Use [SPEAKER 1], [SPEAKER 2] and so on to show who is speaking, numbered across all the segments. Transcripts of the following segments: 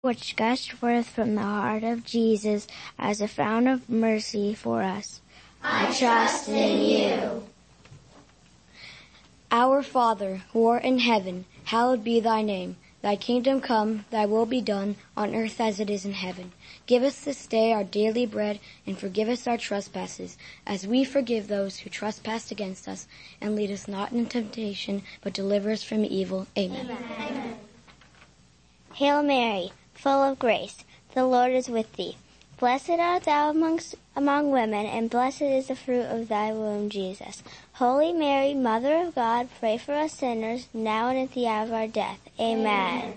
[SPEAKER 1] which gushed forth from the heart of Jesus as a fount of mercy for us.
[SPEAKER 2] I trust in you.
[SPEAKER 3] Our Father, who art in heaven, hallowed be thy name. Thy kingdom come, thy will be done, on earth as it is in heaven. Give us this day our daily bread, and forgive us our trespasses, as we forgive those who trespass against us. And lead us not into temptation, but deliver us from evil. Amen.
[SPEAKER 2] Amen.
[SPEAKER 4] Hail Mary, full of grace, the Lord is with thee. Blessed art thou among women, and blessed is the fruit of thy womb, Jesus. Holy Mary, Mother of God, pray for us sinners, now and at the hour of our death. Amen.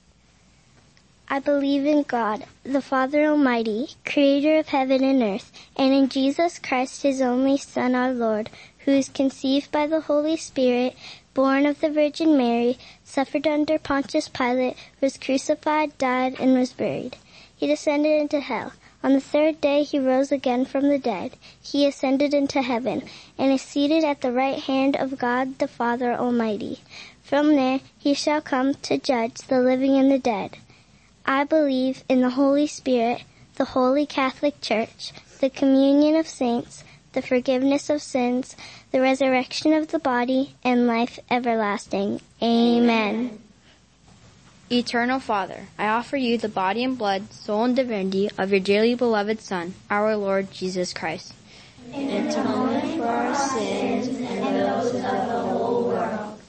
[SPEAKER 5] I believe in God, the Father Almighty, creator of heaven and earth, and in Jesus Christ, his only Son, our Lord, who is conceived by the Holy Spirit, born of the Virgin Mary, suffered under Pontius Pilate, was crucified, died, and was buried. He descended into hell. On the third day he rose again from the dead. He ascended into heaven, and is seated at the right hand of God the Father Almighty. From there he shall come to judge the living and the dead. I believe in the Holy Spirit, the Holy Catholic Church, the communion of saints, the forgiveness of sins, the resurrection of the body, and life everlasting. Amen.
[SPEAKER 6] Eternal Father, I offer you the body and blood, soul and divinity of your dearly beloved Son, our Lord Jesus Christ.
[SPEAKER 2] In atonement for our sins and those of the whole world.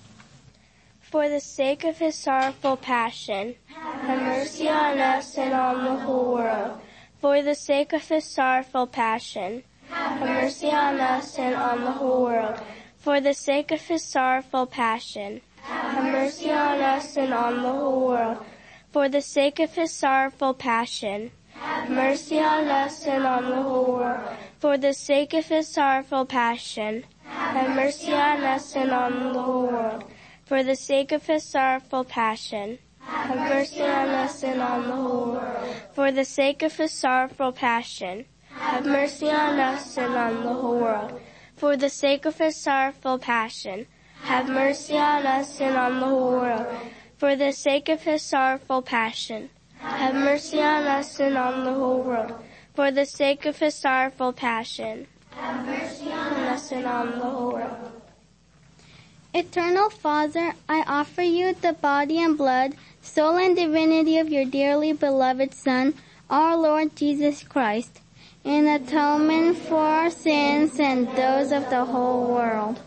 [SPEAKER 5] For the sake of his sorrowful passion,
[SPEAKER 2] have mercy on us and on the whole world.
[SPEAKER 5] For the sake of his sorrowful passion,
[SPEAKER 2] have mercy on us and on the whole world.
[SPEAKER 5] For the sake of his sorrowful passion,
[SPEAKER 2] have mercy on us and on the whole world.
[SPEAKER 5] For the sake of his sorrowful passion,
[SPEAKER 2] have mercy on us and on the whole world.
[SPEAKER 5] For the sake of his sorrowful passion,
[SPEAKER 2] have mercy on us and on the whole world.
[SPEAKER 5] For the sake of his sorrowful passion,
[SPEAKER 2] have mercy on us and on the whole world.
[SPEAKER 5] For the sake of his sorrowful passion,
[SPEAKER 2] have mercy on us and on the whole world.
[SPEAKER 5] For the sake of his sorrowful passion,
[SPEAKER 2] have mercy on us and on the whole world.
[SPEAKER 5] For the sake of his sorrowful passion,
[SPEAKER 2] have mercy on us and on the whole world.
[SPEAKER 5] For the sake of his sorrowful passion,
[SPEAKER 2] have mercy on us and on the whole world.
[SPEAKER 7] Eternal Father, I offer you the body and blood, soul and divinity of your dearly beloved Son, our Lord Jesus Christ, in atonement for our sins and those of the whole world.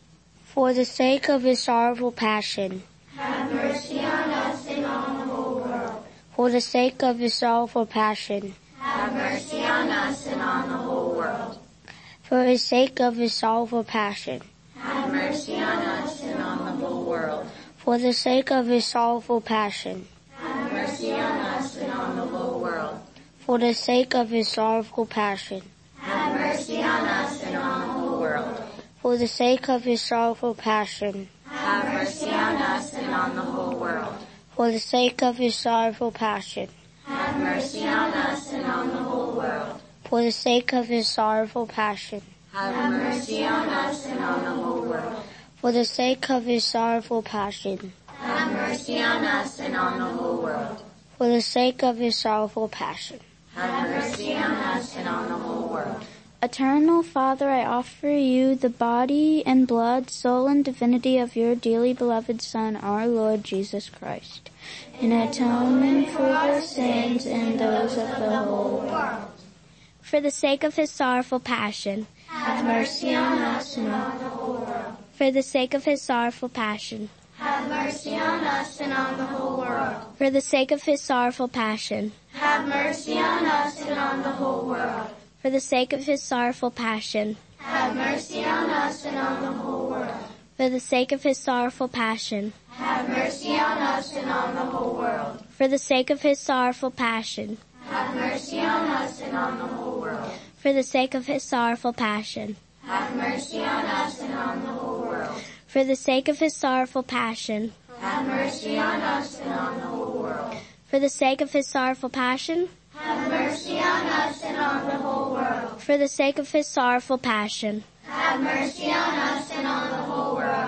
[SPEAKER 3] For the sake of his sorrowful passion,
[SPEAKER 2] have mercy on us and on the whole world.
[SPEAKER 3] For the sake of his sorrowful passion,
[SPEAKER 2] have mercy on us and on the whole world.
[SPEAKER 3] For the sake of his sorrowful passion,
[SPEAKER 2] have mercy on us and on the whole world.
[SPEAKER 3] For the sake of his sorrowful passion,
[SPEAKER 2] have mercy on us and on the whole world.
[SPEAKER 3] For the sake of his sorrowful passion,
[SPEAKER 2] have mercy on us and on the whole world.
[SPEAKER 3] For the sake of his sorrowful passion,
[SPEAKER 2] have mercy on us and on the whole world.
[SPEAKER 3] For the sake of his sorrowful passion,
[SPEAKER 2] have mercy on us and on the whole world.
[SPEAKER 3] For the sake of his sorrowful passion,
[SPEAKER 2] have mercy on us and on the whole world.
[SPEAKER 3] For the sake of his sorrowful passion,
[SPEAKER 2] have mercy on us and on the whole world.
[SPEAKER 3] For the sake of his sorrowful passion,
[SPEAKER 2] have mercy on us and on the whole world.
[SPEAKER 6] Eternal Father, I offer you the body and blood, soul and divinity of your dearly beloved Son, our Lord Jesus Christ, in atonement for our sins and those of the whole world.
[SPEAKER 5] For the sake of his sorrowful passion,
[SPEAKER 2] have mercy on us and on the whole world.
[SPEAKER 5] For the sake of his sorrowful passion,
[SPEAKER 2] have mercy on us and on the whole world.
[SPEAKER 5] For the sake of his sorrowful passion,
[SPEAKER 2] have mercy on us and on the whole world.
[SPEAKER 5] For the sake of his sorrowful passion,
[SPEAKER 2] have mercy on us and on the whole world.
[SPEAKER 5] For the sake of his sorrowful passion,
[SPEAKER 2] have mercy on us and on the whole world.
[SPEAKER 5] For the sake of his sorrowful passion,
[SPEAKER 2] have mercy on us and on the whole world.
[SPEAKER 5] For the sake of his sorrowful passion,
[SPEAKER 2] have mercy on us and on the whole world.
[SPEAKER 5] For the sake of his sorrowful passion,
[SPEAKER 2] have mercy on us and on the whole world.
[SPEAKER 5] For the sake of his sorrowful passion,
[SPEAKER 2] have mercy on us and on the whole world.
[SPEAKER 5] For the sake of his sorrowful passion,
[SPEAKER 2] have mercy on us and on the whole world.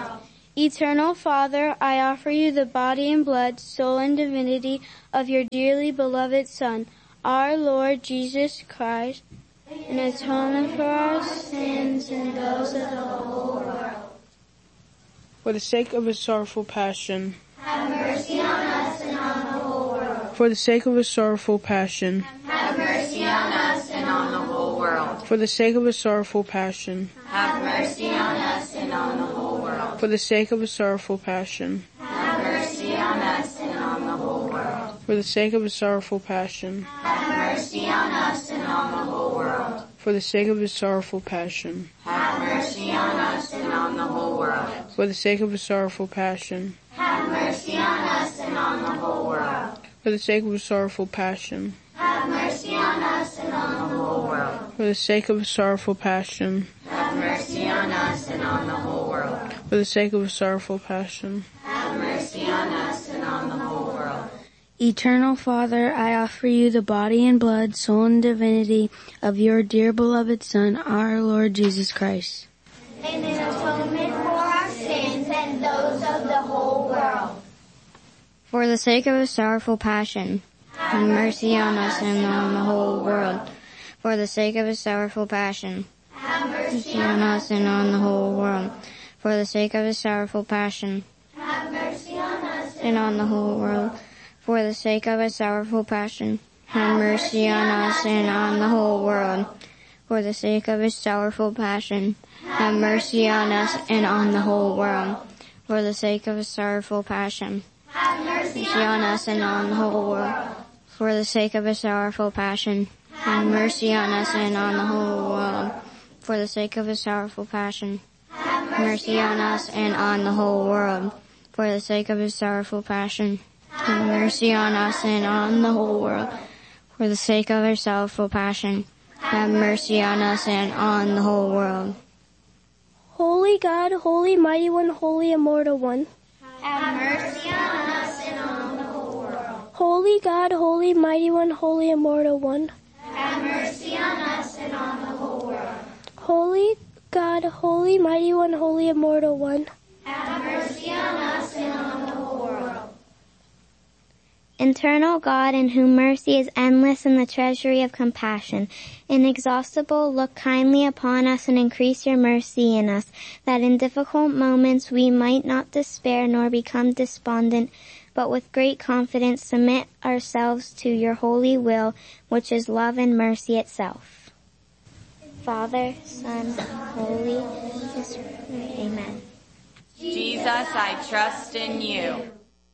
[SPEAKER 6] Eternal Father, I offer you the body and blood, soul and divinity of your dearly beloved Son, our Lord Jesus Christ, in atonement for our sins and those of the whole world.
[SPEAKER 8] For the sake of his sorrowful passion,
[SPEAKER 2] have mercy on us and on the whole world.
[SPEAKER 8] For the sake of his sorrowful passion,
[SPEAKER 2] have mercy on us and on the whole world.
[SPEAKER 8] For the sake of his sorrowful passion,
[SPEAKER 2] have mercy on us and on the whole world.
[SPEAKER 8] For the sake of his sorrowful passion,
[SPEAKER 2] have mercy on us and on the whole world.
[SPEAKER 8] For the sake of his sorrowful passion,
[SPEAKER 2] have mercy on us and on the whole world.
[SPEAKER 8] For the sake of his sorrowful passion,
[SPEAKER 2] have mercy on us and on the whole world.
[SPEAKER 8] For the sake of his sorrowful passion,
[SPEAKER 2] have mercy on us and on the whole world.
[SPEAKER 8] For the sake of his sorrowful passion,
[SPEAKER 2] have mercy on us and on the whole world.
[SPEAKER 8] For the sake of his sorrowful passion,
[SPEAKER 2] have mercy on us and on the whole world.
[SPEAKER 8] For the sake of his sorrowful passion,
[SPEAKER 2] have mercy on us and on the whole world.
[SPEAKER 6] Eternal Father, I offer you the body and blood, soul and divinity of your dear beloved Son, our Lord Jesus Christ,
[SPEAKER 2] in atonement for our sins and those of the whole world.
[SPEAKER 1] For the sake of his sorrowful passion, have mercy on us and on the whole world. For the sake of his sorrowful passion,
[SPEAKER 2] have mercy
[SPEAKER 1] on us and on the whole world. For the sake of his sorrowful passion,
[SPEAKER 2] have mercy on us
[SPEAKER 1] and on the whole world. For the sake of his sorrowful passion, have mercy on us and on the whole world. For the sake of his sorrowful passion, have mercy on us and on the whole world. For the sake of his sorrowful passion,
[SPEAKER 2] have mercy
[SPEAKER 1] on us and on the whole world. For the sake of his sorrowful passion, have mercy on us and on the whole world. For the sake of his sorrowful passion,
[SPEAKER 2] have
[SPEAKER 1] mercy on us and on the whole world. For the sake of his sorrowful passion, have mercy on us and on the whole world. For the sake of his sorrowful passion, have mercy on us and on the whole world.
[SPEAKER 5] Holy God, holy mighty one, holy immortal one,
[SPEAKER 2] have mercy on us and on the whole world.
[SPEAKER 5] Holy God, holy mighty one, holy immortal one,
[SPEAKER 2] have mercy on us and on the whole world.
[SPEAKER 5] Holy God, holy mighty one, holy immortal one,
[SPEAKER 2] have mercy on us and on the whole world.
[SPEAKER 4] Eternal God, in whom mercy is endless and the treasury of compassion, inexhaustible, look kindly upon us and increase your mercy in us, that in difficult moments we might not despair nor become despondent, but with great confidence submit ourselves to your holy will, which is love and mercy itself. Father, Son, Holy Spirit. Amen.
[SPEAKER 2] Jesus, I trust in you.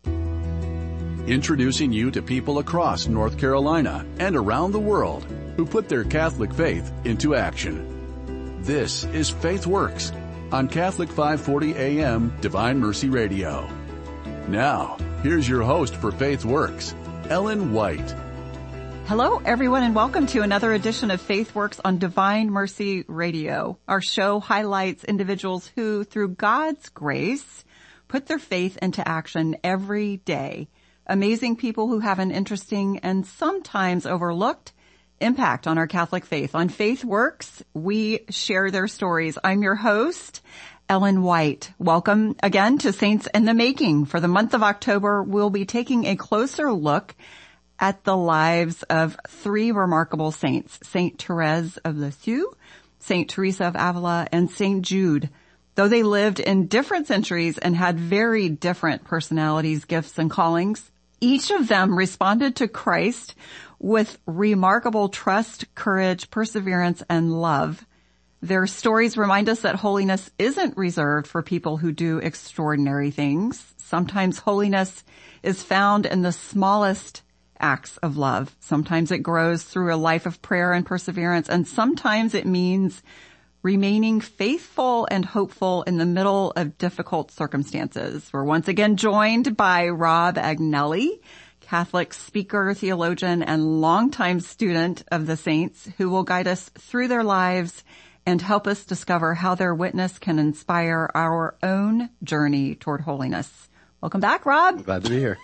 [SPEAKER 9] Introducing you to people across North Carolina and around the world who put their Catholic faith into action. This is Faith Works on Catholic 540 AM Divine Mercy Radio. Now, here's your host for Faith Works, Ellen White.
[SPEAKER 10] Hello, everyone, and welcome to another edition of Faith Works on Divine Mercy Radio. Our show highlights individuals who, through God's grace, put their faith into action every day. Amazing people who have an interesting and sometimes overlooked impact on our Catholic faith. On Faith Works, we share their stories. I'm your host, Ellen White. Welcome again to Saints in the Making. For the month of October, we'll be taking a closer look at the lives of three remarkable saints, Saint Therese of Lisieux, Saint Teresa of Avila, and Saint Jude. Though they lived in different centuries and had very different personalities, gifts, and callings, each of them responded to Christ with remarkable trust, courage, perseverance, and love. Their stories remind us that holiness isn't reserved for people who do extraordinary things. Sometimes holiness is found in the smallest acts of love. Sometimes it grows through a life of prayer and perseverance, and sometimes it means remaining faithful and hopeful in the middle of difficult circumstances. We're once again joined by Rob Agnelli, Catholic speaker, theologian, and longtime student of the saints, who will guide us through their lives and help us discover how their witness can inspire our own journey toward holiness. Welcome back, Rob.
[SPEAKER 11] Glad to be here.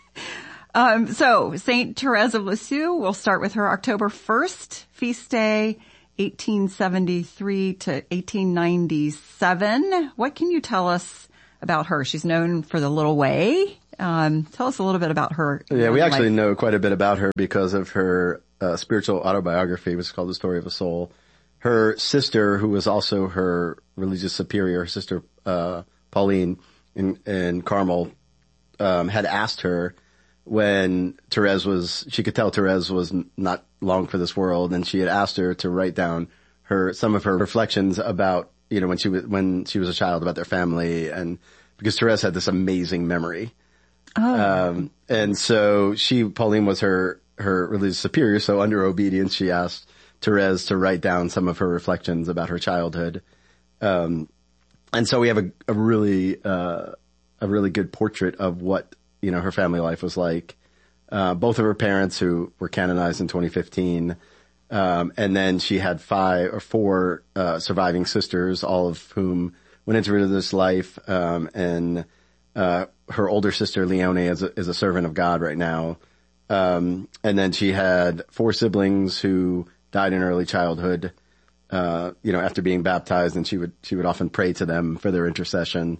[SPEAKER 10] So Saint Therese of Lisieux, we'll start with her October 1st feast day, 1873 to 1897. What can you tell us about her? She's known for the Little Way. Tell us a little bit about her.
[SPEAKER 11] Yeah, we actually know quite a bit about her because of her spiritual autobiography, which is called The Story of a Soul. Her sister, who was also her religious superior, her sister Pauline in Carmel, had asked her when she could tell Therese was not long for this world, and she had asked her to write down some of her reflections about, when she was a child, about their family, and because Therese had this amazing memory.
[SPEAKER 10] Oh.
[SPEAKER 11] And so Pauline was her religious superior, so under obedience, she asked Therese to write down some of her reflections about her childhood. And so we have a really good portrait of what, her family life was like. Both of her parents, who were canonized in 2015. And then she had 5 or 4 surviving sisters, all of whom went into this life. And her older sister, Leone, is a servant of God right now. And then she had 4 siblings who died in early childhood, after being baptized, and she would often pray to them for their intercession.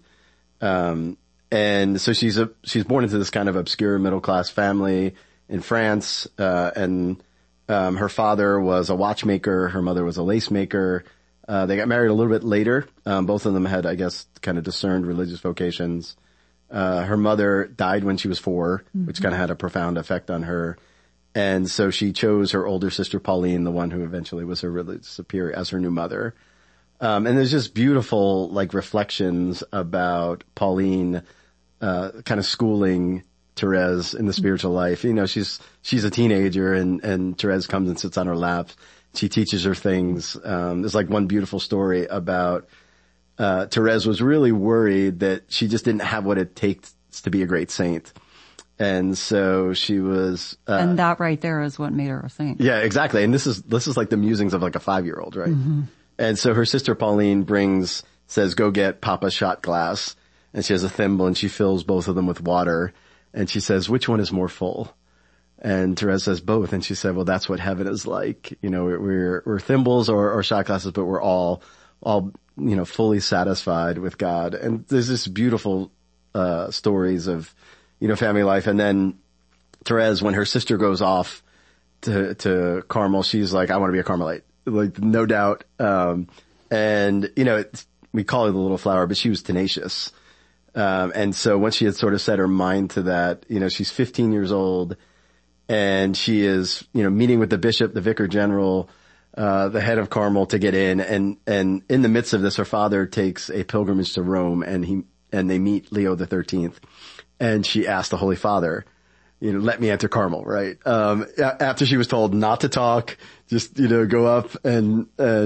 [SPEAKER 11] And so she's born into this kind of obscure middle-class family in France, and her father was a watchmaker, her mother was a lace maker. They got married a little bit later. Both of them had, I guess, kind of discerned religious vocations. Her mother died when she was 4, which kind of had a profound effect on her. And so she chose her older sister Pauline, the one who eventually was her religious superior, as her new mother. And there's just beautiful, reflections about Pauline, kind of schooling Therese in the spiritual life. She's a teenager, and Therese comes and sits on her lap. She teaches her things. There's one beautiful story about Therese was really worried that she just didn't have what it takes to be a great saint. And so she was,
[SPEAKER 10] and that right there is what made her a saint.
[SPEAKER 11] Yeah, exactly. And this is like the musings of a 5-year-old, right? Mm-hmm. And so her sister Pauline says, go get Papa's shot glass. And she has a thimble, and she fills both of them with water. And she says, which one is more full? And Therese says both. And she said, well, that's what heaven is like. We're thimbles or shot glasses, but we're all, fully satisfied with God. And there's this beautiful, stories of, family life. And then Therese, when her sister goes off to Carmel, she's like, I want to be a Carmelite. No doubt. And, we call her the little flower, but she was tenacious. And so once she had sort of set her mind to that, she's 15 years old, and she is, meeting with the bishop, the vicar general, the head of Carmel, to get in. And in the midst of this, her father takes a pilgrimage to Rome, and they meet Leo the 13th. And she asked the Holy Father, let me enter Carmel, right? After she was told not to talk, just, go up and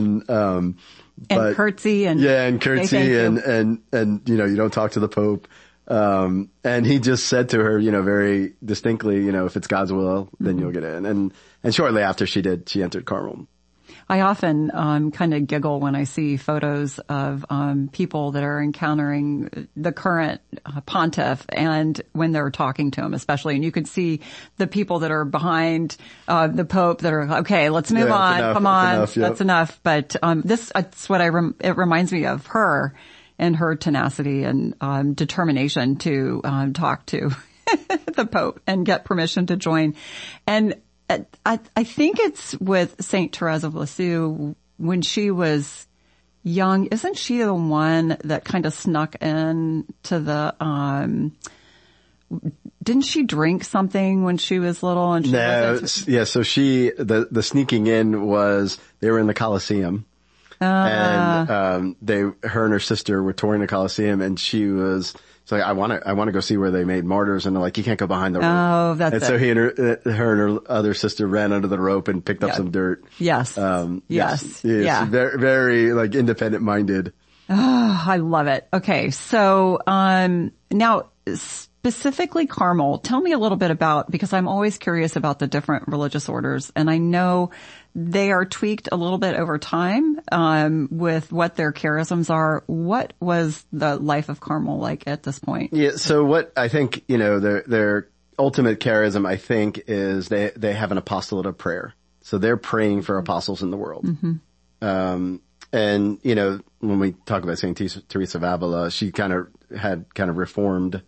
[SPEAKER 10] curtsy and
[SPEAKER 11] curtsy and you don't talk to the Pope. And he just said to her, very distinctly, if it's God's will, then you'll get in. And shortly after she entered Carmel.
[SPEAKER 10] I often kind of giggle when I see photos of people that are encountering the current pontiff, and when they're talking to him especially, and you can see the people that are behind the Pope that are, okay, let's move on, enough, come on, enough, yep. That's enough. But that's what it reminds me of her and her tenacity and determination to talk to the Pope and get permission to join. And I think it's with Saint Therese of Lisieux, when she was young, isn't she the one that kind of snuck in to the, didn't she drink something when she was little? And
[SPEAKER 11] so the sneaking in was, they were in the Colosseum. And her and her sister were touring the Colosseum, and she's like, I want to go see where they made martyrs. And they're like, you can't go behind the rope.
[SPEAKER 10] Oh, that's it.
[SPEAKER 11] And so her and her other sister ran under the rope and picked up some dirt.
[SPEAKER 10] Yes. Yes. Yeah.
[SPEAKER 11] Very, very independent minded.
[SPEAKER 10] Oh, I love it. Okay. So, now specifically Carmel, tell me a little bit about, because I'm always curious about the different religious orders, and I know they are tweaked a little bit over time, with what their charisms are. What was the life of Carmel like at this point?
[SPEAKER 11] Yeah. So what I think, their ultimate charism, I think, is they have an apostolate of prayer. So they're praying for apostles in the world. Mm-hmm. And, when we talk about St. Teresa of Avila, she kind of had kind of reformed,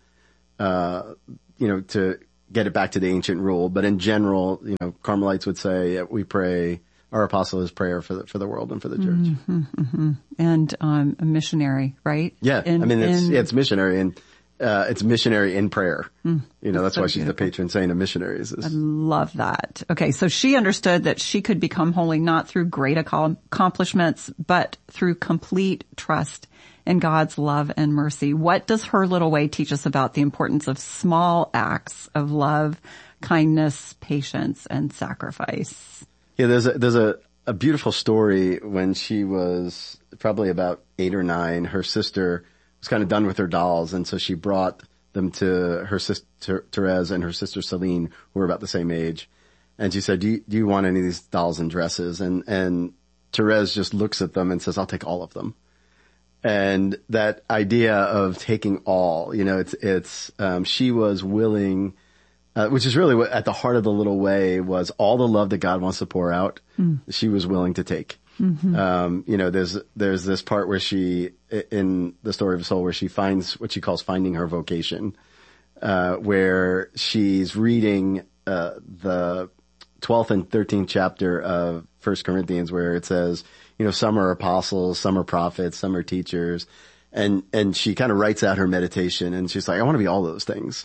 [SPEAKER 11] to get it back to the ancient rule. But in general, Carmelites would say we pray, our apostles' prayer for the world and for the church.
[SPEAKER 10] Mm-hmm, mm-hmm. And a missionary, right?
[SPEAKER 11] Yeah, it's missionary, and it's missionary in prayer. That's why she's the patron saint of missionaries.
[SPEAKER 10] I love that. Okay, so she understood that she could become holy not through great accomplishments, but through complete trust in God's love and mercy. What does her little way teach us about the importance of small acts of love, kindness, patience, and sacrifice?
[SPEAKER 11] Yeah, there's a beautiful story. When she was probably about 8 or 9, her sister was kind of done with her dolls, and so she brought them to her sister Therese and her sister Celine, who were about the same age. And she said, do you want any of these dolls and dresses? And Therese just looks at them and says, I'll take all of them. And that idea of taking all, she was willing, which is really what at the heart of the little way was all the love that God wants to pour out. She was willing to take. Mm-hmm. There's this part where she, in the story of the soul, where she finds what she calls finding her vocation, where she's reading, the 12th and 13th chapter of 1 Corinthians, where it says, some are apostles, some are prophets, some are teachers. And she kind of writes out her meditation, and she's like, I want to be all those things.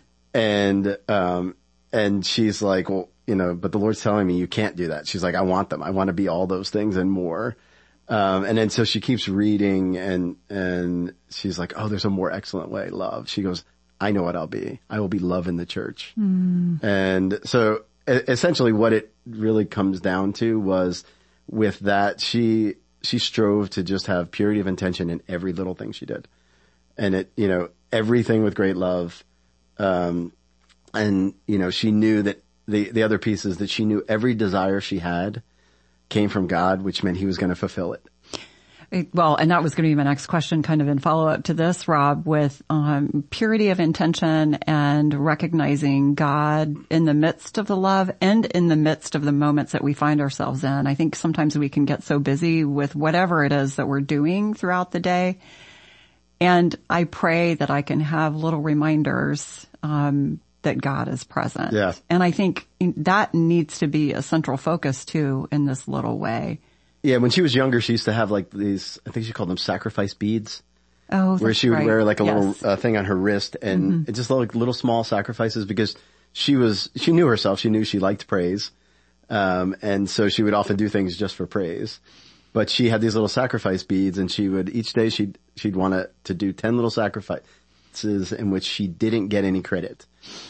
[SPEAKER 11] And she's like, well, but the Lord's telling me you can't do that. She's like, I want them. I want to be all those things and more. And then so she keeps reading, and she's like, oh, there's a more excellent way, love. She goes, I know what I'll be. I will be love in the church. And so essentially what it really comes down to was with that, she strove to just have purity of intention in every little thing she did. And everything with great love. And she knew that the other piece is that she knew every desire she had came from God, which meant he was going to fulfill it.
[SPEAKER 10] Well, and that was going to be my next question, kind of in follow-up to this, Rob, with purity of intention and recognizing God in the midst of the love and in the midst of the moments that we find ourselves in. I think sometimes we can get so busy with whatever it is that we're doing throughout the day. And I pray that I can have little reminders that God is present.
[SPEAKER 11] Yeah.
[SPEAKER 10] And I think that needs to be a central focus, too, in this little way.
[SPEAKER 11] Yeah, when she was younger, she used to have like these, I think she called them sacrifice beads.
[SPEAKER 10] Oh,
[SPEAKER 11] where she would wear like a
[SPEAKER 10] yes.
[SPEAKER 11] little thing on her wrist, and it just like little small sacrifices, because she knew herself. She knew she liked praise. And so she would often do things just for praise. But she had these little sacrifice beads, and she would, each day she'd want to do 10 little sacrifices in which she didn't get any credit.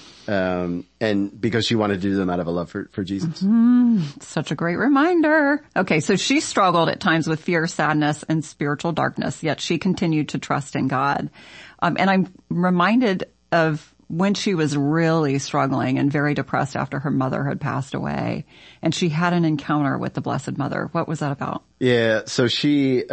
[SPEAKER 11] And because she wanted to do them out of a love for Jesus.
[SPEAKER 10] Such a great reminder. Okay, so she struggled at times with fear, sadness, and spiritual darkness, yet she continued to trust in God. And I'm reminded of when she was really struggling and very depressed after her mother had passed away, and she had an encounter with the Blessed Mother. What was that about? Yeah,
[SPEAKER 11] so she,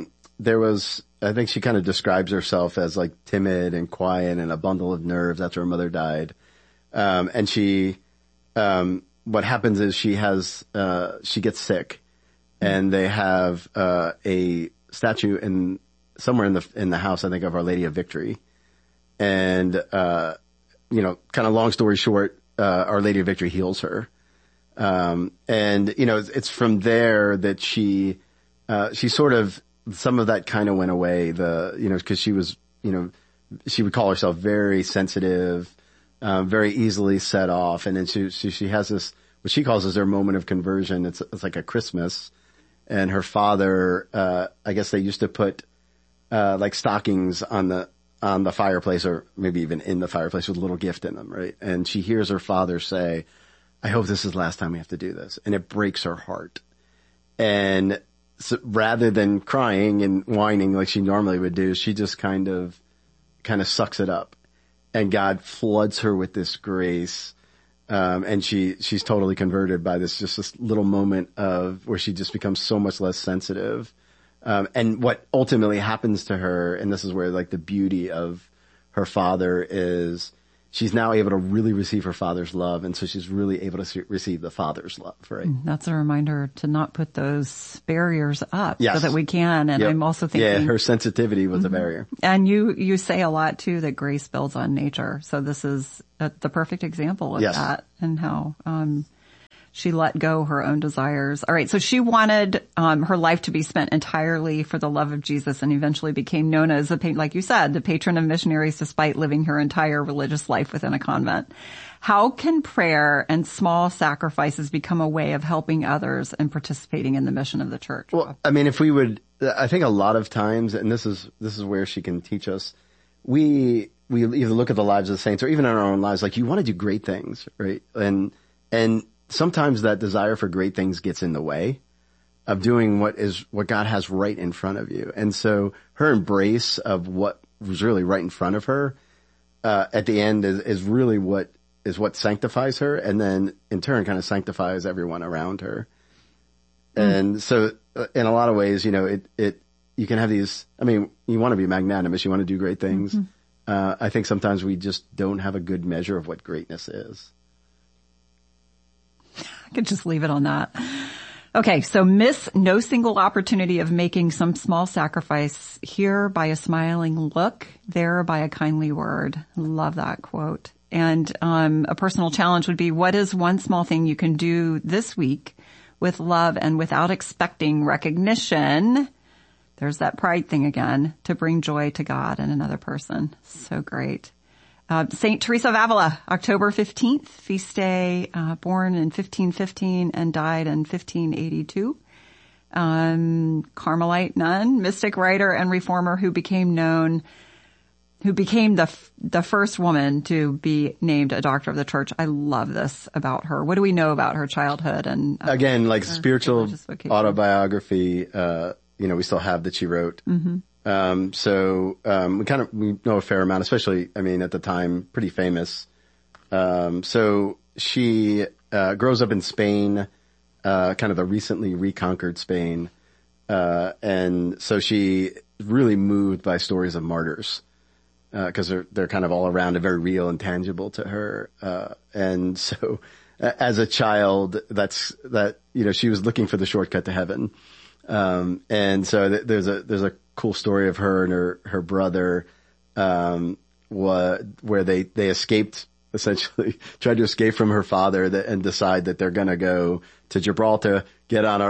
[SPEAKER 11] I think she kind of describes herself as like timid and quiet and a bundle of nerves after her mother died. And she, what happens is she gets sick, and they have, a statue somewhere in the house, I think, of Our Lady of Victory. And, kind of long story short, Our Lady of Victory heals her. And, it's from there that she sort of, some of that kind of went away, cause she was, she would call herself very sensitive, very easily set off. And then she has this, what she calls is her moment of conversion. It's like a Christmas. And her father, I guess they used to put, like stockings on the fireplace, or maybe even in the fireplace with a little gift in them, right? And she hears her father say, I hope this is the last time we have to do this. And it breaks her heart. And so rather than crying and whining like she normally would do, she just kind of sucks it up. And God floods her with this grace. And she's totally converted by this little moment where she just becomes so much less sensitive. And what ultimately happens to her, and this is where like the beauty of her father is she's now able to really receive her Father's love. And so she's really able to receive the Father's love, right?
[SPEAKER 10] That's a reminder to not put those barriers up
[SPEAKER 11] yes.
[SPEAKER 10] so that we can. And I'm also thinking.
[SPEAKER 11] Yeah, her sensitivity was a barrier.
[SPEAKER 10] And you say a lot too that grace builds on nature. So this is the perfect example of
[SPEAKER 11] yes.
[SPEAKER 10] that and how, she let go her own desires. All right. So she wanted, her life to be spent entirely for the love of Jesus and eventually became known as like you said, the patron of missionaries despite living her entire religious life within a convent. How can prayer and small sacrifices become a way of helping others and participating in the mission of the church?
[SPEAKER 11] Well, I mean, if we would, I think a lot of times, and this is where she can teach us, we either look at the lives of the saints or even in our own lives, like you want to do great things, right? And sometimes that desire for great things gets in the way of doing what God has right in front of you. And so her embrace of what was really right in front of her, at the end is really what sanctifies her, and then in turn kind of sanctifies everyone around her. And so in a lot of ways, you can have these, I mean, you want to be magnanimous, you want to do great things. I think sometimes we just don't have a good measure of what greatness is.
[SPEAKER 10] I could just leave it on that. Okay, so miss no single opportunity of making some small sacrifice, here by a smiling look, there by a kindly word. Love that quote. And a personal challenge would be, what is one small thing you can do this week with love and without expecting recognition? There's that pride thing again, to bring joy to God and another person. So great. Saint Teresa of Avila, October 15th, feast day, born in 1515 and died in 1582. Carmelite nun, mystic writer and reformer who became the first woman to be named a doctor of the church. I love this about her. What do we know about her childhood? And
[SPEAKER 11] again, like spiritual autobiography, we still have that she wrote.
[SPEAKER 10] Mm-hmm.
[SPEAKER 11] We know a fair amount, especially, I mean, at the time, pretty famous. So she, grows up in Spain, kind of the recently reconquered Spain. And so she really moved by stories of martyrs, cause they're kind of all around and very real and tangible to her. And so as a child, she was looking for the shortcut to heaven. And so there's a cool story of her and her brother, where they escaped, essentially tried to escape from her father and decide that they're going to go to Gibraltar, get on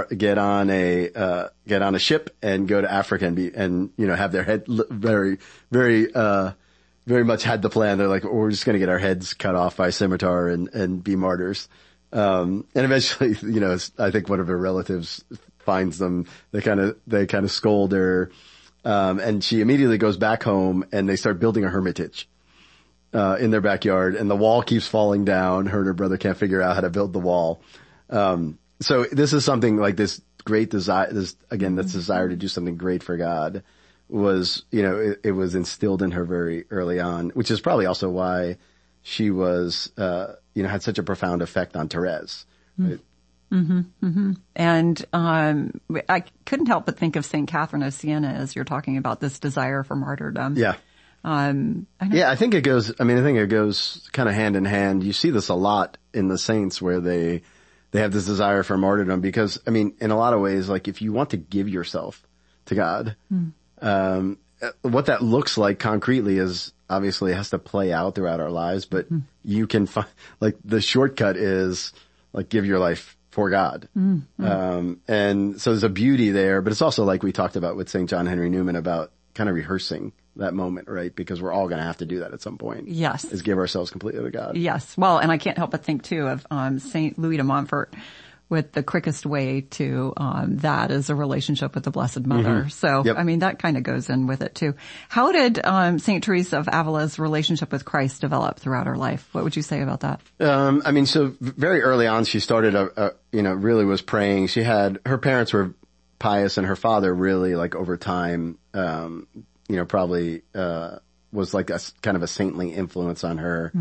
[SPEAKER 11] a ship and go to Africa and have their head very, very, very much had the plan. They're like, we're just going to get our heads cut off by a scimitar and be martyrs. And eventually, I think one of her relatives finds them. They kind of scold her. And she immediately goes back home and they start building a hermitage, in their backyard, and the wall keeps falling down. Her and her brother can't figure out how to build the wall. So this is something like this great desire, this desire to do something great for God was, it was instilled in her very early on, which is probably also why she was, had such a profound effect on Therese. Right?
[SPEAKER 10] Mm-hmm, mm-hmm. And I couldn't help but think of St. Catherine of Siena as you're talking about this desire for martyrdom.
[SPEAKER 11] Yeah. I think it goes kind of hand in hand. You see this a lot in the saints where they have this desire for martyrdom because, in a lot of ways, like if you want to give yourself to God, what that looks like concretely is obviously it has to play out throughout our lives, but you can find, like the shortcut is like give your life for God. And so there's a beauty there, but it's also like we talked about with St. John Henry Newman about kind of rehearsing that moment, right? Because we're all going to have to do that at some point.
[SPEAKER 10] Yes.
[SPEAKER 11] Is give ourselves completely to God.
[SPEAKER 10] Yes. Well, and I can't help but think too of, St. Louis de Montfort with the quickest way to, that is a relationship with the Blessed Mother.
[SPEAKER 11] Mm-hmm.
[SPEAKER 10] So,
[SPEAKER 11] yep.
[SPEAKER 10] That kind of goes in with it too. How did, St. Teresa of Avila's relationship with Christ develop throughout her life? What would you say about that?
[SPEAKER 11] So very early on, she started, really was praying. Her parents were pious and her father really, like over time, probably, was like a kind of a saintly influence on her.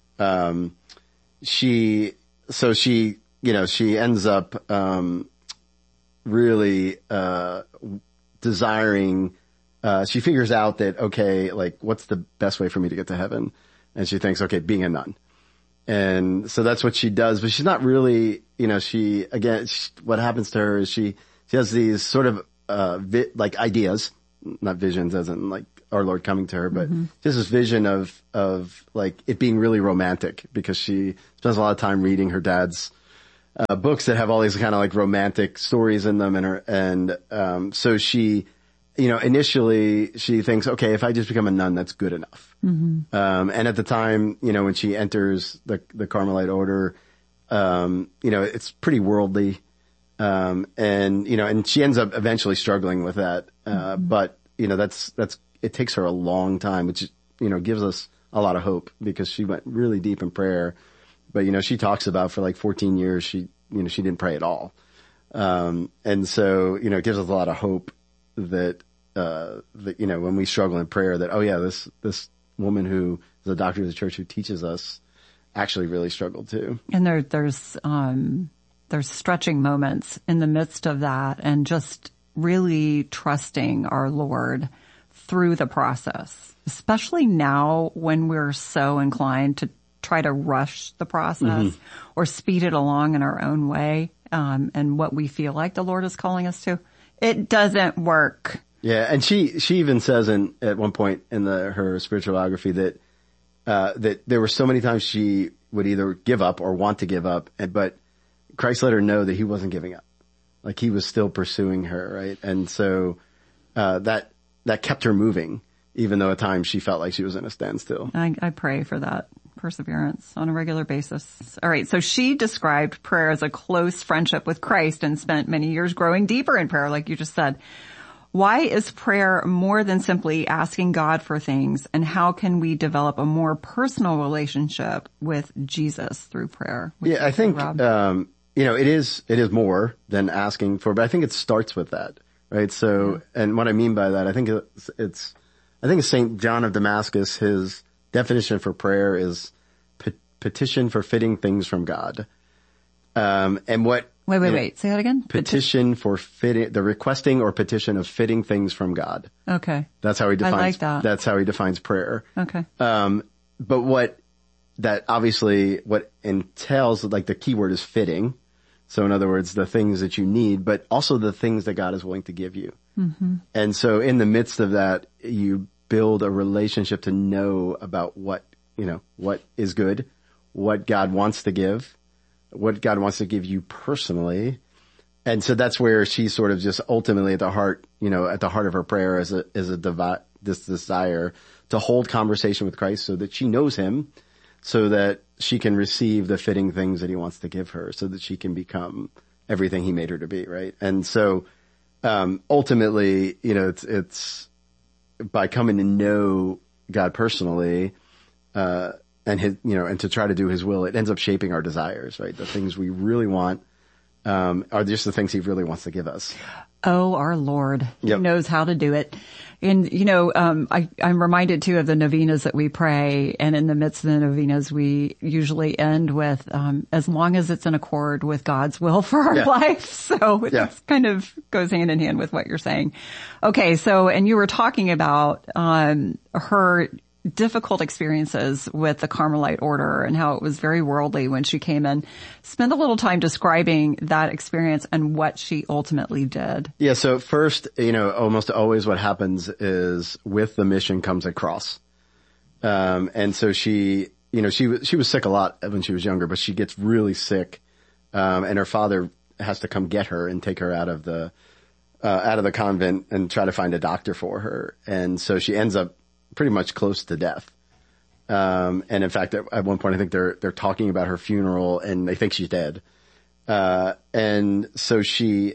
[SPEAKER 11] She ends up, really, desiring, she figures out that, okay, like what's the best way for me to get to heaven? And she thinks, okay, being a nun. And so that's what she does, but she's not really, what happens to her is she has these sort of, like ideas, not visions as in like our Lord coming to her, but just this vision of like it being really romantic because she spends a lot of time reading her dad's, books that have all these kind of like romantic stories in them. So she, initially she thinks, okay, if I just become a nun, that's good enough. And at the time, when she enters the Carmelite order, it's pretty worldly. And she ends up eventually struggling with that. But, it takes her a long time, which, gives us a lot of hope because she went really deep in prayer. But, she talks about for like 14 years, she didn't pray at all. And so, it gives us a lot of hope that, when we struggle in prayer that, oh yeah, this woman who is a doctor of the church who teaches us actually really struggled too.
[SPEAKER 10] And there's stretching moments in the midst of that and just really trusting our Lord through the process, especially now when we're so inclined to try to rush the process or speed it along in our own way, and what we feel like the Lord is calling us to. It doesn't work.
[SPEAKER 11] Yeah, and she even says at one point in her spiritual biography that there were so many times she would either give up or want to give up, but Christ let her know that he wasn't giving up. Like he was still pursuing her, right? And so that kept her moving, even though at times she felt like she was in a standstill.
[SPEAKER 10] I pray for that perseverance on a regular basis. All right, so she described prayer as a close friendship with Christ and spent many years growing deeper in prayer, like you just said. Why is prayer more than simply asking God for things, and how can we develop a more personal relationship with Jesus through prayer?
[SPEAKER 11] Yeah, I think, it is more than asking for, but I think it starts with that, right? So, and what I mean by that, I think it's St. John of Damascus, his definition for prayer is petition for fitting things from God.
[SPEAKER 10] Wait. Say that again?
[SPEAKER 11] Petition for fitting, the requesting or petition of fitting things from God.
[SPEAKER 10] Okay.
[SPEAKER 11] That's how he defines,
[SPEAKER 10] I like that.
[SPEAKER 11] That's how he defines prayer.
[SPEAKER 10] Okay.
[SPEAKER 11] But what entails, like the key word is fitting. So in other words, the things that you need, but also the things that God is willing to give you. And so in the midst of that, you build a relationship to know about what is good, what God wants to give, what God wants to give you personally. And so that's where she's sort of just ultimately at the heart of her prayer is this desire to hold conversation with Christ so that she knows him, so that she can receive the fitting things that he wants to give her, so that she can become everything he made her to be, right? And so, ultimately, it's by coming to know God personally, and to try to do his will, it ends up shaping our desires, right? The things we really want, are just the things he really wants to give us.
[SPEAKER 10] Oh, our Lord. He knows how to do it. And, I'm reminded too of the novenas that we pray. And in the midst of the novenas, we usually end with, as long as it's in accord with God's will for our life. So it kind of goes hand in hand with what you're saying. Okay. So, and you were talking about, her difficult experiences with the Carmelite order and how it was very worldly when she came in. Spend a little time describing that experience and what she ultimately did.
[SPEAKER 11] Yeah. So first, almost always what happens is with the mission comes a cross. And so she was sick a lot when she was younger, but she gets really sick. And her father has to come get her and take her out of the convent and try to find a doctor for her. And so she ends up pretty much close to death. And in fact, at one point, I think they're talking about her funeral and they think she's dead. And so she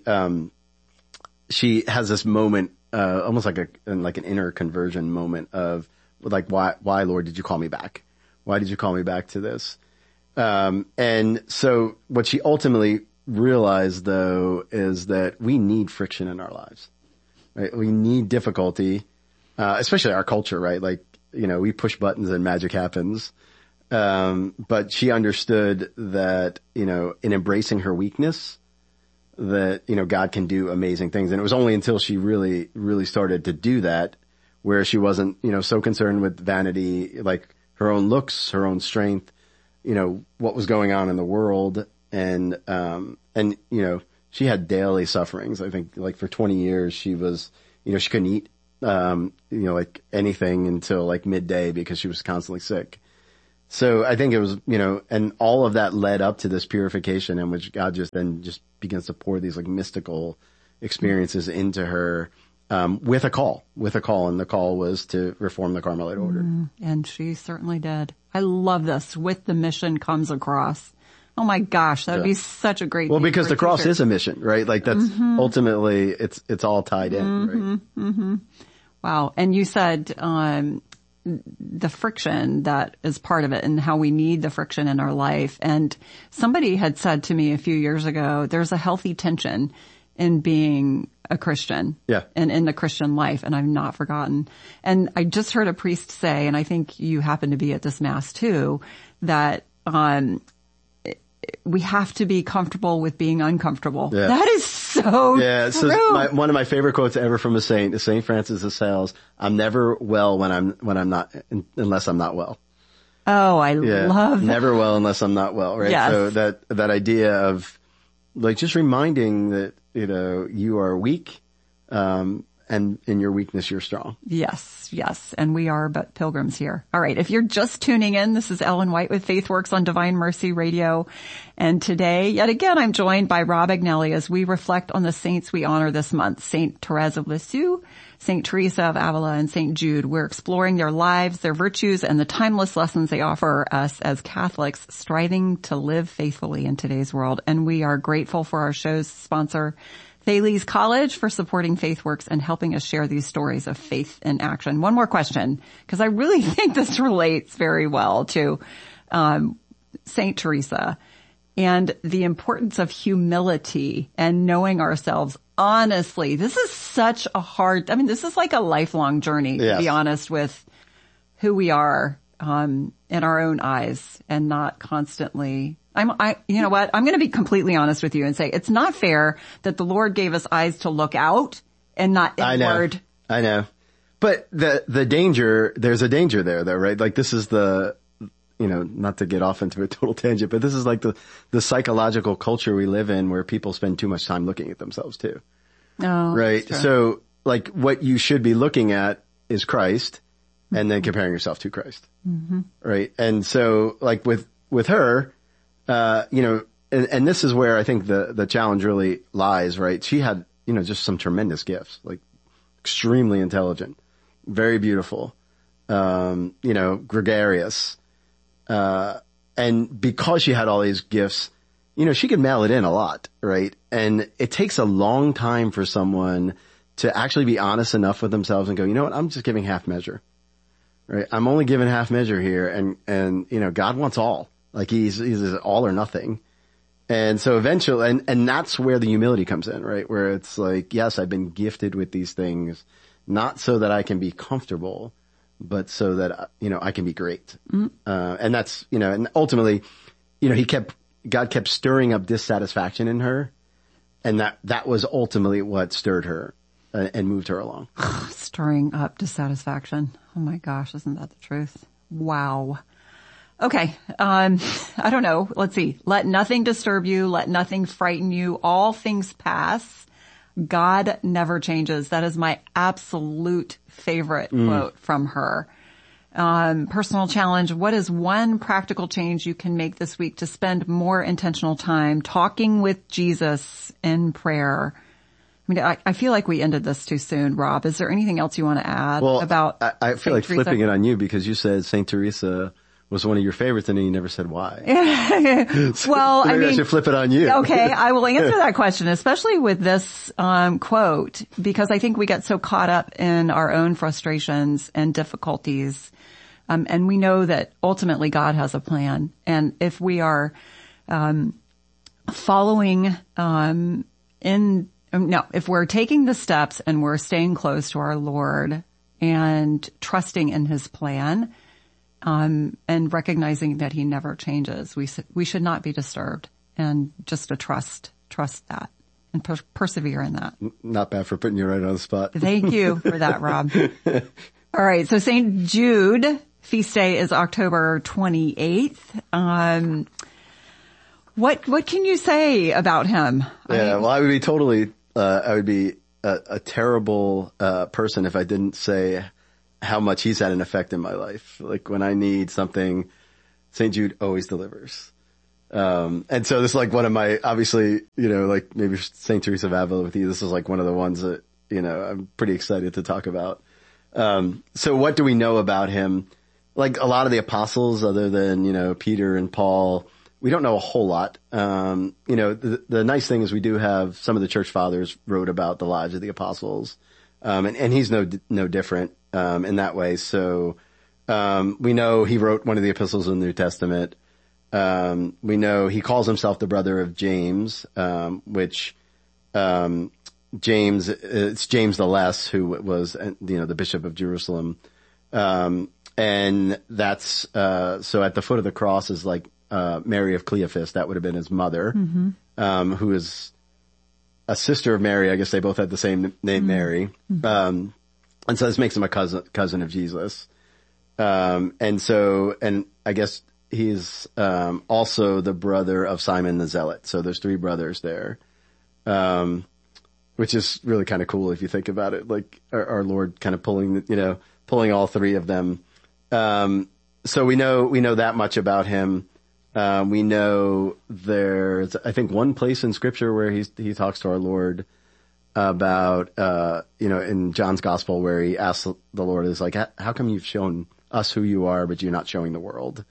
[SPEAKER 11] has this moment, almost like an inner conversion moment of like, why Lord, did you call me back? Why did you call me back to this? And so what she ultimately realized though is that we need friction in our lives, right? We need difficulty. Especially our culture, right? Like, we push buttons and magic happens. But she understood that, in embracing her weakness, that, God can do amazing things. And it was only until she really, really started to do that where she wasn't, so concerned with vanity, like her own looks, her own strength, what was going on in the world. And she had daily sufferings. I think like for 20 years she was, she couldn't eat, like anything until like midday because she was constantly sick. So I think it was, and all of that led up to this purification in which God just begins to pour these like mystical experiences into her, with a call. And the call was to reform the Carmelite order.
[SPEAKER 10] And she certainly did. I love this. With the mission comes a cross. Oh my gosh, that would be such a great thing.
[SPEAKER 11] Well, because the cross is a mission, right? Like that's ultimately, it's all tied in, right?
[SPEAKER 10] Wow. And you said, the friction that is part of it and how we need the friction in our life. And somebody had said to me a few years ago, there's a healthy tension in being a Christian.
[SPEAKER 11] Yeah.
[SPEAKER 10] And in the Christian life. And I've not forgotten. And I just heard a priest say, and I think you happen to be at this mass too, that, we have to be comfortable with being uncomfortable.
[SPEAKER 11] Yeah.
[SPEAKER 10] That is so true.
[SPEAKER 11] So one of my favorite quotes ever from a saint is Saint Francis of Sales. I'm never well when I'm not, unless I'm not well.
[SPEAKER 10] Oh, I love that.
[SPEAKER 11] Never well unless I'm not well, right?
[SPEAKER 10] Yes.
[SPEAKER 11] So that idea of like just reminding that, you are weak, and in your weakness, you're strong.
[SPEAKER 10] Yes. And we are but pilgrims here. All right. If you're just tuning in, this is Ellen White with FaithWorks on Divine Mercy Radio. And today, yet again, I'm joined by Rob Agnelli as we reflect on the saints we honor this month. Saint Therese of Lisieux, Saint Teresa of Avila, and Saint Jude. We're exploring their lives, their virtues, and the timeless lessons they offer us as Catholics striving to live faithfully in today's world. And we are grateful for our show's sponsor, Thales College, for supporting FaithWorks and helping us share these stories of faith in action. One more question, because I really think this relates very well to Saint Teresa and the importance of humility and knowing ourselves honestly. This is such a this is like a lifelong journey, to be honest, with who we are in our own eyes and not constantly... you know what? I'm going to be completely honest with you and say it's not fair that the Lord gave us eyes to look out and not inward.
[SPEAKER 11] I know. But the danger, there's a danger there though, right? Like this is the, not to get off into a total tangent, but this is like the psychological culture we live in where people spend too much time looking at themselves too.
[SPEAKER 10] Oh,
[SPEAKER 11] right. So like what you should be looking at is Christ and then comparing yourself to Christ. Right. And so like with her, and this is where I think the challenge really lies, right? She had, just some tremendous gifts, like extremely intelligent, very beautiful, gregarious. And because she had all these gifts, she could mail it in a lot, right? And it takes a long time for someone to actually be honest enough with themselves and go, you know what? I'm just giving half measure, right? I'm only giving half measure here. And God wants all. Like he's all or nothing. And so eventually, and that's where the humility comes in, right? Where it's like, yes, I've been gifted with these things, not so that I can be comfortable, but so that, I can be great. And that's, and ultimately, God kept stirring up dissatisfaction in her. And that was ultimately what stirred her and moved her along.
[SPEAKER 10] Stirring up dissatisfaction. Oh my gosh, isn't that the truth? Wow. Okay. I don't know. Let's see. Let nothing disturb you. Let nothing frighten you. All things pass. God never changes. That is my absolute favorite quote from her. Personal challenge. What is one practical change you can make this week to spend more intentional time talking with Jesus in prayer? I mean, I feel like we ended this too soon, Rob. Is there anything else you want to add about
[SPEAKER 11] I feel like
[SPEAKER 10] Teresa?
[SPEAKER 11] Flipping it on you because you said Saint Teresa was one of your favorites and you never said why.
[SPEAKER 10] Well,
[SPEAKER 11] maybe I should flip it on you.
[SPEAKER 10] Okay, I will answer that question, especially with this quote, because I think we get so caught up in our own frustrations and difficulties. And we know that ultimately God has a plan. And if we are following if we're taking the steps and we're staying close to our Lord and trusting in his plan, and recognizing that he never changes, we should not be disturbed, and just to trust that and persevere in that.
[SPEAKER 11] Not bad for putting you right on the spot.
[SPEAKER 10] Thank you for that, Rob. All right. So Saint Jude, feast day is October 28th. What can you say about him?
[SPEAKER 11] Yeah, well, I would be a terrible person if I didn't say how much he's had an effect in my life. Like when I need something, St. Jude always delivers. And so this is like one of my, obviously, like maybe St. Teresa of Avila with you, this is like one of the ones that, I'm pretty excited to talk about. So what do we know about him? Like a lot of the apostles, other than, Peter and Paul, we don't know a whole lot. The nice thing is we do have some of the church fathers wrote about the lives of the apostles. And he's no different, in that way. So, we know he wrote one of the epistles in the New Testament. We know he calls himself the brother of James, which, it's James the Less, who was, the Bishop of Jerusalem. And that's, so at the foot of the cross is like, Mary of Cleophas, that would have been his mother, who is a sister of Mary. I guess they both had the same name, Mary. And so this makes him a cousin of Jesus. And I guess he's, also the brother of Simon the Zealot. So there's 3 brothers there. Which is really kind of cool if you think about it, like our Lord kind of pulling all 3 of them. So we know that much about him. We know there's, I think, one place in scripture where he talks to our Lord about, in John's gospel where he asks the Lord, is like, how come you've shown us who you are, but you're not showing the world?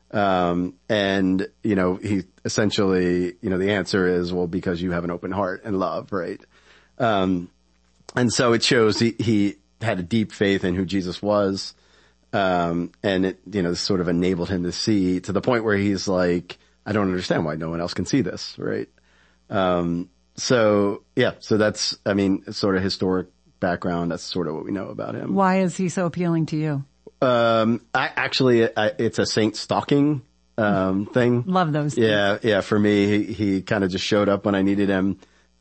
[SPEAKER 11] He essentially, the answer is, well, because you have an open heart and love, right? And so it shows he had a deep faith in who Jesus was. And it, sort of enabled him to see to the point where he's like, I don't understand why no one else can see this, right? So that's, sort of historic background. That's sort of what we know about him.
[SPEAKER 10] Why is he so appealing to you?
[SPEAKER 11] It's a saint stalking, thing.
[SPEAKER 10] Love those things.
[SPEAKER 11] Yeah. For me, he kind of just showed up when I needed him.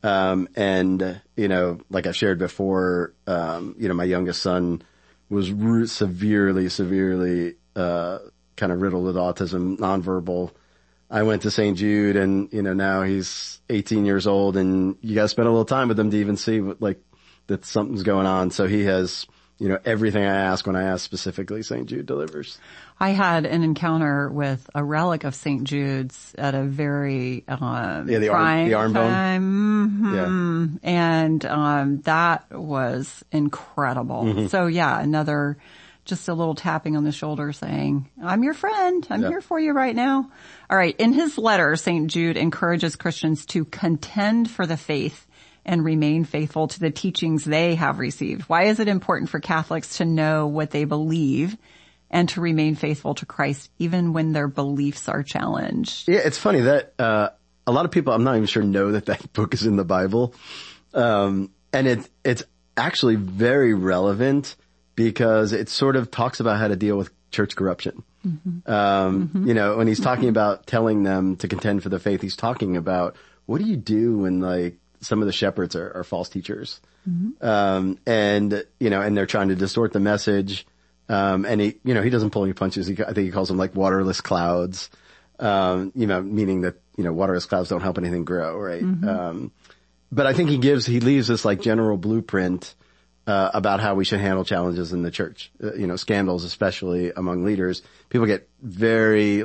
[SPEAKER 11] Like I shared before, my youngest son was severely, kind of riddled with autism, nonverbal. I went to St. Jude and, now he's 18 years old and you gotta spend a little time with him to even see that something's going on. So he has, everything I ask when I ask specifically, St. Jude delivers.
[SPEAKER 10] I had an encounter with a relic of St. Jude's at a very,
[SPEAKER 11] the arm
[SPEAKER 10] bone.
[SPEAKER 11] Yeah.
[SPEAKER 10] And, that was incredible. So yeah, just a little tapping on the shoulder saying, I'm your friend. I'm here for you right now. All right. In his letter, St. Jude encourages Christians to contend for the faith and remain faithful to the teachings they have received. Why is it important for Catholics to know what they believe and to remain faithful to Christ even when their beliefs are challenged?
[SPEAKER 11] Yeah, it's funny that a lot of people, I'm not even sure, know that book is in the Bible. And it's actually very relevant because it sort of talks about how to deal with church corruption. When he's talking about telling them to contend for the faith, he's talking about what do you do when some of the shepherds are false teachers. And they're trying to distort the message. And he doesn't pull any punches. I think he calls them like waterless clouds, meaning that, waterless clouds don't help anything grow, right? But I think he leaves this like general blueprint, about how we should handle challenges in the church, scandals, especially among leaders. People get very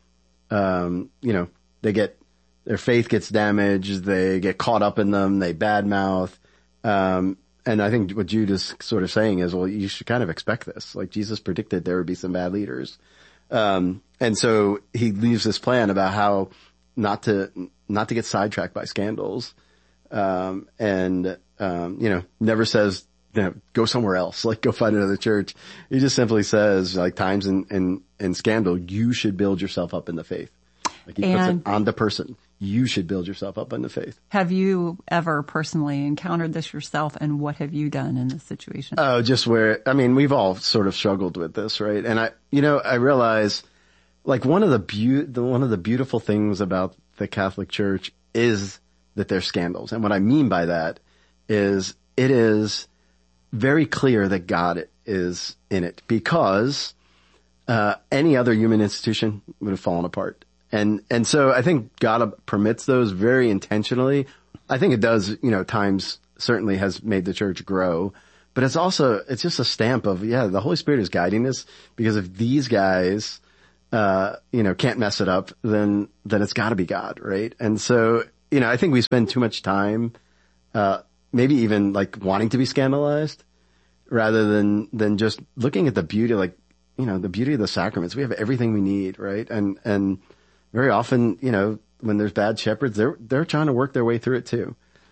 [SPEAKER 11] their faith gets damaged. They get caught up in them. They badmouth. And I think what Jude is sort of saying is, well, you should kind of expect this. Like Jesus predicted there would be some bad leaders. And so he leaves this plan about how not to get sidetracked by scandals. Never says, go somewhere else, go find another church. He just simply says, times in scandal, you should build yourself up in the faith. He puts it on the person. You should build yourself up in the faith.
[SPEAKER 10] Have you ever personally encountered this yourself, and what have you done in this situation?
[SPEAKER 11] Oh, just we've all sort of struggled with this, right? And I realize, one of the beautiful things about the Catholic Church is that there's scandals. And what I mean by that is it is very clear that God is in it because any other human institution would have fallen apart. And so I think God permits those very intentionally. I think it does, times certainly has made the church grow, but it's just a stamp of, the Holy Spirit is guiding us, because if these guys, can't mess it up, then it's gotta be God, right? And so, I think we spend too much time, maybe even like wanting to be scandalized rather than just looking at the beauty, the beauty of the sacraments. We have everything we need, right? And very often, when there's bad shepherds, they're trying to work their way through it too.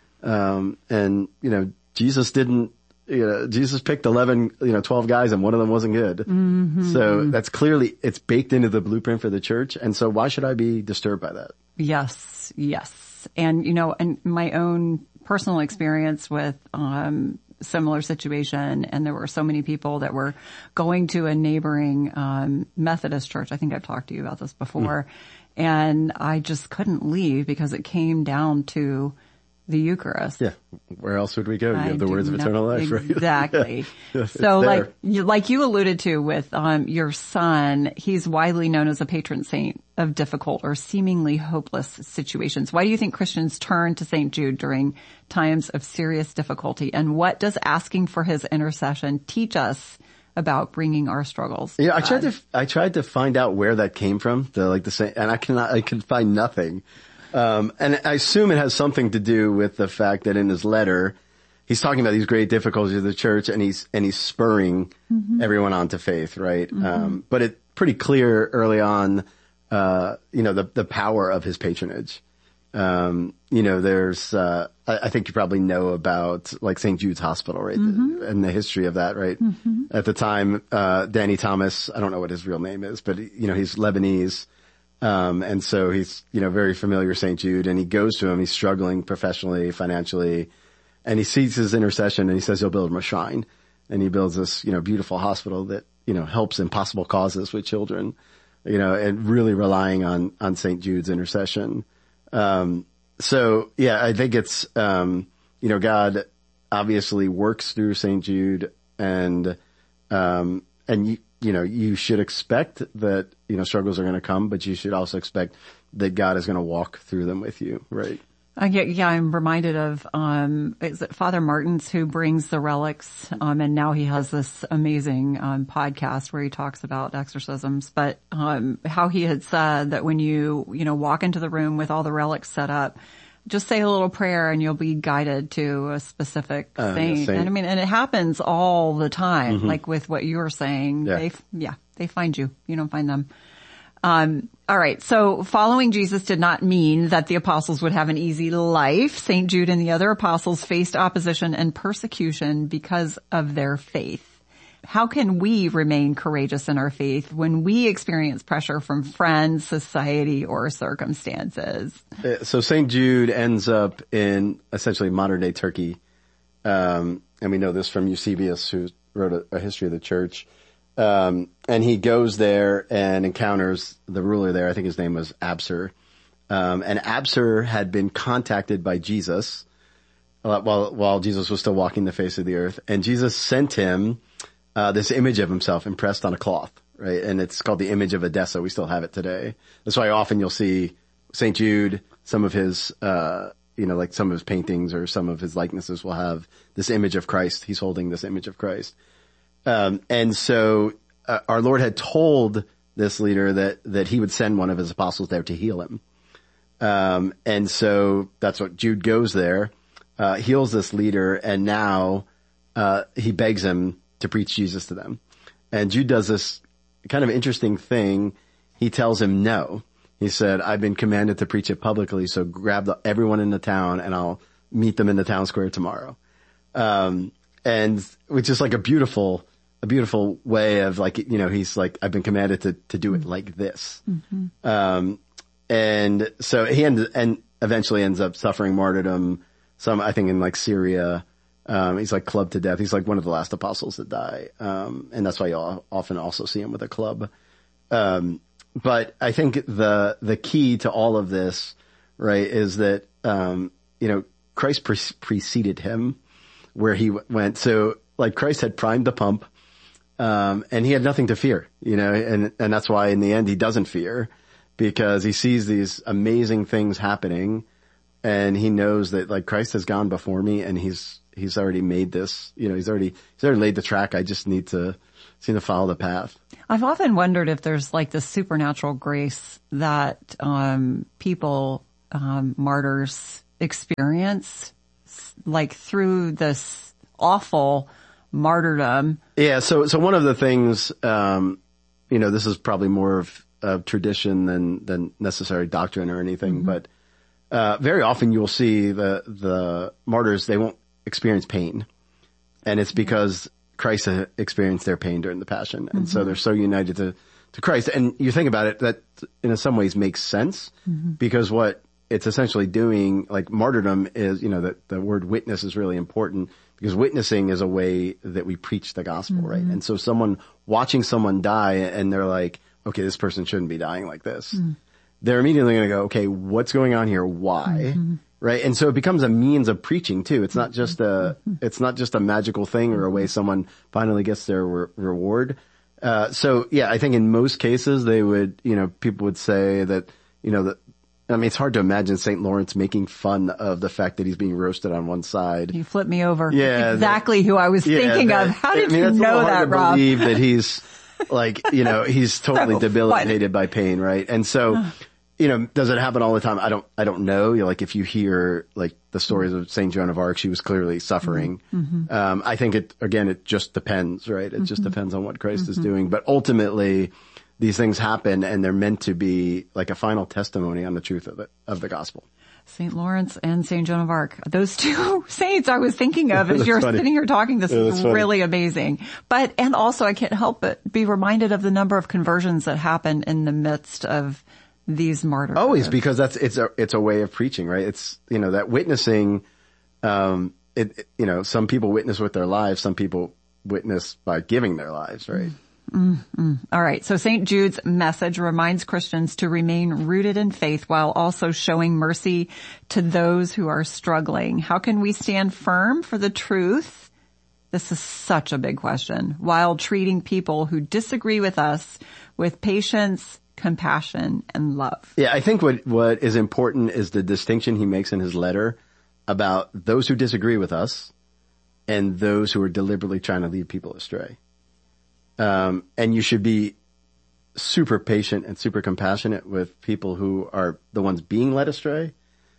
[SPEAKER 11] Jesus didn't, Jesus picked 12 guys and one of them wasn't good. Mm-hmm. So that's clearly, it's baked into the blueprint for the church. And so why should I be disturbed by that?
[SPEAKER 10] Yes. And, and my own personal experience with, similar situation, and there were so many people that were going to a neighboring, Methodist church. I think I've talked to you about this before. And I just couldn't leave because it came down to the Eucharist. Yeah.
[SPEAKER 11] Where else would we go? You have the words of eternal life, right?
[SPEAKER 10] Exactly. So like you alluded to with, your son, he's widely known as a patron saint of difficult or seemingly hopeless situations. Why do you think Christians turn to St. Jude during times of serious difficulty? And what does asking for his intercession teach us about bringing our struggles?
[SPEAKER 11] Yeah, I tried to find out where that came from, and I could find nothing. And I assume it has something to do with the fact that in his letter, he's talking about these great difficulties of the church, and he's spurring everyone on to faith, right? Mm-hmm. But it's pretty clear early on, the power of his patronage. There's, I think you probably know about like St. Jude's Hospital, right? Mm-hmm. And the history of that, right? Mm-hmm. At the time, Danny Thomas, I don't know what his real name is, but he's Lebanese. And so he's, very familiar with St. Jude, and he goes to him. He's struggling professionally, financially, and he sees his intercession, and he says he'll build him a shrine. And he builds this, beautiful hospital that, helps impossible causes with children, and really relying on St. Jude's intercession. So yeah, I think it's, God obviously works through St. Jude, and you should expect that, struggles are going to come, but you should also expect that God is going to walk through them with you, right?
[SPEAKER 10] I'm reminded of, is it Father Martins who brings the relics, and now he has this amazing, podcast where he talks about exorcisms, but, how he had said that when you walk into the room with all the relics set up, just say a little prayer and you'll be guided to a specific saint. And and it happens all the time, like with what you were saying. Yeah. They find you. You don't find them. All right. So following Jesus did not mean that the apostles would have an easy life. St. Jude and the other apostles faced opposition and persecution because of their faith. How can we remain courageous in our faith when we experience pressure from friends, society, or circumstances?
[SPEAKER 11] So St. Jude ends up in essentially modern day Turkey. And we know this from Eusebius, who wrote a history of the church. And he goes there and encounters the ruler there. I think his name was Absar. And Absar had been contacted by Jesus while Jesus was still walking the face of the earth. And Jesus sent him this image of himself impressed on a cloth, right? And it's called the image of Edessa. We still have it today. That's why often you'll see St. Jude, some of his, like some of his paintings or some of his likenesses will have this image of Christ. He's holding this image of Christ. And so, our Lord had told this leader that he would send one of his apostles there to heal him. And so that's what Jude goes there, heals this leader, and now, he begs him to preach Jesus to them. And Jude does this kind of interesting thing. He tells him no. He said, I've been commanded to preach it publicly, so grab everyone in the town and I'll meet them in the town square tomorrow. And which is like a beautiful way of like, he's like, I've been commanded to do it like this. Mm-hmm. And so he eventually ends up suffering martyrdom, I think in like Syria. He's like clubbed to death. He's like one of the last apostles that die. And that's why you often also see him with a club. But I think the key to all of this, right, is that, Christ preceded him where he went. So like Christ had primed the pump, And he had nothing to fear, and that's why in the end he doesn't fear, because he sees these amazing things happening, and he knows that like Christ has gone before me, and he's already made this, he's already laid the track. I just need to follow the path.
[SPEAKER 10] I've often wondered if there's like this supernatural grace that people, martyrs experience, like through this awful martyrdom. Yeah.
[SPEAKER 11] So one of the things, this is probably more of tradition than necessary doctrine or anything, but very often you will see the martyrs, they won't experience pain, and it's because Christ experienced their pain during the Passion, and so they're so united to Christ. And you think about it, that in some ways makes sense, because what it's essentially doing, like martyrdom is, that the word witness is really important, because witnessing is a way that we preach the gospel, right? And so someone watching someone die, and they're like, okay, this person shouldn't be dying like this. They're immediately going to go, okay, what's going on here? Why? Right? And so it becomes a means of preaching too. It's not just a magical thing or a way someone finally gets their reward. So yeah, I think in most cases they would, people would say that, it's hard to imagine St. Lawrence making fun of the fact that he's being roasted on one side.
[SPEAKER 10] You flipped me over. Yeah. Exactly who I was thinking of. How did you know that, Rob?
[SPEAKER 11] I believe that he's like, he's totally debilitated by pain, right? And so, does it happen all the time? I don't know. Like if you hear like the stories of St. Joan of Arc, she was clearly suffering. I think it just depends, right? It just depends on what Christ is doing. But ultimately, these things happen, and they're meant to be like a final testimony on the truth of the gospel.
[SPEAKER 10] St. Lawrence and St. Joan of Arc. Those two saints I was thinking of as you're sitting here talking. This is really amazing. And also I can't help but be reminded of the number of conversions that happen in the midst of these martyrs.
[SPEAKER 11] Always, because it's a way of preaching, right? It's, that witnessing, some people witness with their lives, some people witness by giving their lives, right?
[SPEAKER 10] All right. So St. Jude's message reminds Christians to remain rooted in faith while also showing mercy to those who are struggling. How can we stand firm for the truth? This is such a big question. While treating people who disagree with us with patience, compassion, and love.
[SPEAKER 11] Yeah, I think what is important is the distinction he makes in his letter about those who disagree with us and those who are deliberately trying to lead people astray. And you should be super patient and super compassionate with people who are the ones being led astray.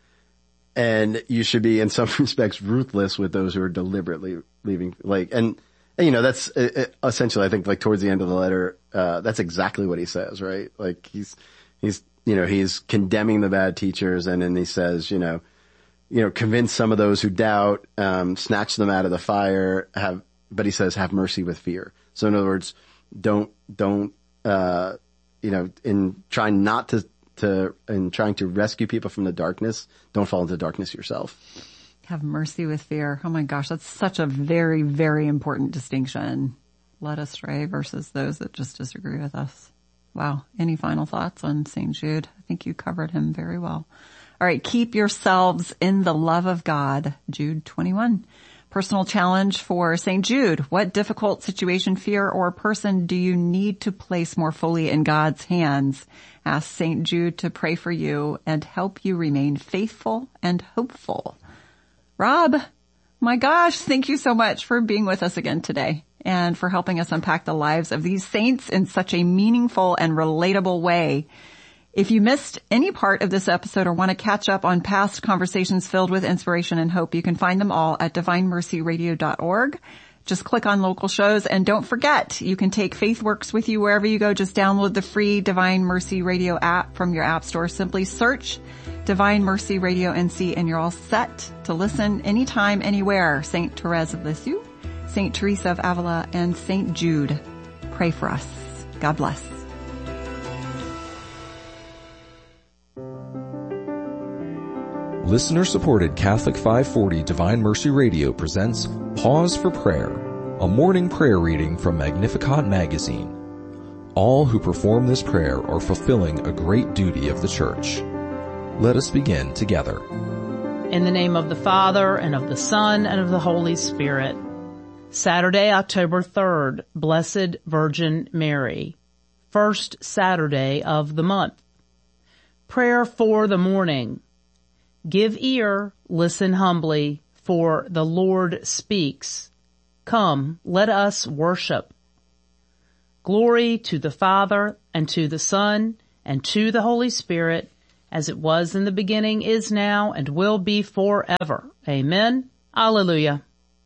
[SPEAKER 11] And you should be, in some respects, ruthless with those who are deliberately leaving. That's essentially, I think, like towards the end of the letter, that's exactly what he says, right? Like he's condemning the bad teachers, and then he says, convince some of those who doubt, snatch them out of the fire, but he says, have mercy with fear. So in other words, don't, in trying to rescue people from the darkness, don't fall into darkness yourself.
[SPEAKER 10] Have mercy with fear. Oh my gosh, that's such a very, very important distinction. Led astray versus those that just disagree with us. Wow. Any final thoughts on St. Jude? I think you covered him very well. All right. Keep yourselves in the love of God. Jude 21. Personal challenge for St. Jude. What difficult situation, fear, or person do you need to place more fully in God's hands? Ask St. Jude to pray for you and help you remain faithful and hopeful. Rob, my gosh, thank you so much for being with us again today and for helping us unpack the lives of these saints in such a meaningful and relatable way. If you missed any part of this episode or want to catch up on past conversations filled with inspiration and hope, you can find them all at divinemercyradio.org. Just click on local shows, and don't forget, you can take FaithWorks with you wherever you go. Just download the free Divine Mercy Radio app from your app store. Simply search Divine Mercy Radio NC, and you're all set to listen anytime, anywhere. St. Therese of Lisieux, St. Teresa of Avila, and St. Jude. Pray for us. God bless.
[SPEAKER 12] Listener-supported Catholic 540 Divine Mercy Radio presents Pause for Prayer, a morning prayer reading from Magnificat magazine. All who perform this prayer are fulfilling a great duty of the Church. Let us begin together.
[SPEAKER 13] In the name of the Father, and of the Son, and of the Holy Spirit. Saturday, October 3rd, Blessed Virgin Mary, first Saturday of the month. Prayer for the morning. Give ear, listen humbly, for the Lord speaks. Come, let us worship. Glory to the Father, and to the Son, and to the Holy Spirit, as it was in the beginning, is now, and will be forever. Amen. Alleluia.